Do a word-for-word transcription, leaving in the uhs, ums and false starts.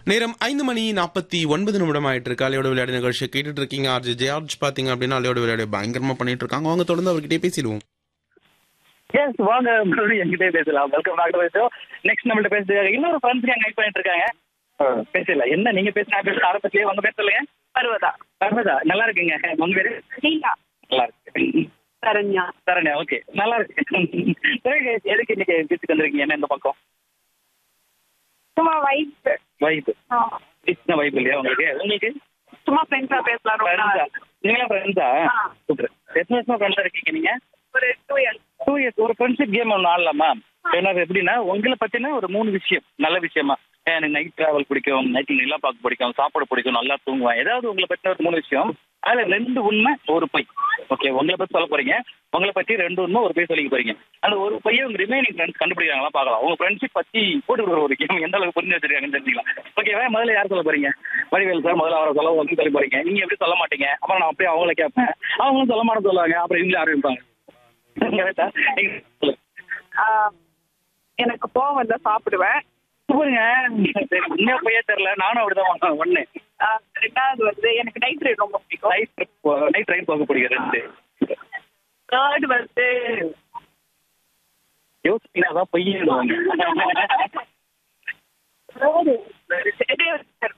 நேரம் ஐந்து மணி நாற்பத்தி ஒன்பது நிமிடம் ஆயிட்டு இருக்கு. அலையோட விளையாடு நிகழ்ச்சியை கேட்டுட்டு இருக்கீங்க. ஆர்ஜி ஜார்ஜ் பாத்தீங்க அப்படின்னா அலையோட விளையாடு பயங்கரமா பண்ணிட்டு இருக்காங்க. அவங்க தொடர்ந்து அவர்கிட்டயே பேசிடுவோம். எஸ் வாங்க மறுபடியும் என்கிட்டே பேசலாம். Welcome back to the show. Next நம்மள்ட்ட பேசுறதுக்காக இன்னொரு ஃப்ரெண்ட்ஸ் கேங் வெயிட் பண்ணிட்டு இருக்காங்க. பேசல என்ன நீங்க பேசினா பேச ஆரம்பத்திலேயே உங்க பேர் சொல்லுங்க. பர்வதா. பர்வதா நல்லா இருக்கீங்க. உங்க பேரு நீலா. நல்லா இருக்கு. சரண்யா. சரண்யா ஓகே நல்லா இருக்கு. சரி எதுக்கு இன்னைக்கு பேசிட்டு வந்திருக்கீங்க? என்ன இந்த பக்கம் சும்மா வைப். வைப் சின்ன வைப் இல்லையா உங்களுக்கு? உங்களுக்கு சும்மா ஃப்ரெண்ட்ஸா பேசலாம். ரொம்ப நாள். நீங்களா ஃப்ரெண்ட்ஸா? சூப்பர். எத்தனை வருஷமா ஃப்ரெண்ட்ஸா இருக்கீங்க நீங்க? ஒரு டூ இயர்ஸ். Two years. ஒரு ஃப்ரெண்ட்ஷிப் கேம் ஒன்று ஆடலாமா? ஏன்னா எப்படின்னா உங்களை பத்தின ஒரு மூணு விஷயம் நல்ல விஷயமா, எனக்கு நைட் டிராவல் பிடிக்கும், நைட்டில் நிலா பார்க்க பிடிக்கும், சாப்பாடு பிடிக்கும், நல்லா தூங்குவேன், ஏதாவது உங்களை பத்தின ஒரு மூணு விஷயம். அதுல ரெண்டு உண்மை ஒரு பொய். ஓகே உங்களை பத்தி சொல்ல போறீங்க. உங்களை பத்தி ரெண்டு உண்மை ஒரு பொய் சொல்லிக்க போறீங்க. அந்த ஒரு பொய்யை உங்க ரிமைனிங் ஃப்ரெண்ட்ஸ் கண்டுபிடிக்கிறாங்களா பார்க்கலாம். உங்க ஃப்ரெண்ட்ஷிப் பத்தி போட்டு கொடுக்குற ஒரு கேம் எந்த அளவுக்கு புரிஞ்சு வச்சிருக்காங்கன்னு தெரிஞ்சுக்கலாம். ஓகேவா? முதல்ல யார் சொல்ல போறீங்க? வடிவேல் சார் முதல்ல அவரை சொல்ல வந்து சொல்ல போறீங்க. நீங்க எப்படி சொல்ல மாட்டீங்க. அப்புறம் நான் அப்படியே அவங்கள கேட்பேன், அவங்களும் சொல்ல மாட்டேன்னு சொல்லுவாங்க. அப்புறம் இவங்களே ஆரம்பிப்பாங்க. எனக்கு கோவம் வந்தா சாப்பிடுவேன். சூப்பருங்க. உண்மையா பொய்யா தெரியல, நானும் அப்படிதான். ஒண்ணு. ரெண்டாவது வந்து எனக்கு நைட் ரைட் ரொம்ப பிடிக்கும். நைட் நைட் ரைட் போக பிடிக்கும். ரெண்டு. தேர்ட் வந்து யோசிச்சீங்கன்னா அதான் பொய்யிடுவாங்க.